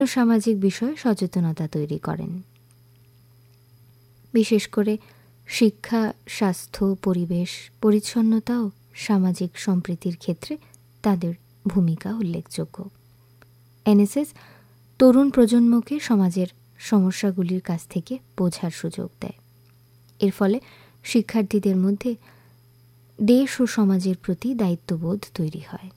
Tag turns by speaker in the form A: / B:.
A: সামাজিক বিষয়ে সচেতনতা তৈরি করেন। বিশেষ করে শিক্ষা, স্বাস্থ্য, পরিবেশ, পরিচ্ছন্নতা ও সামাজিক সম্প্রীতির ক্ষেত্রে তাদের ভূমিকা উল্লেখযোগ্য। এনএসএস তরুণ প্রজন্মকে সমাজের সমস্যাগুলির কাছ থেকে বোঝার সুযোগ দেয়। এর ফলে শিক্ষার্থীদের মধ্যে দেশ ও সমাজের প্রতি দায়িত্ববোধ তৈরি হয়।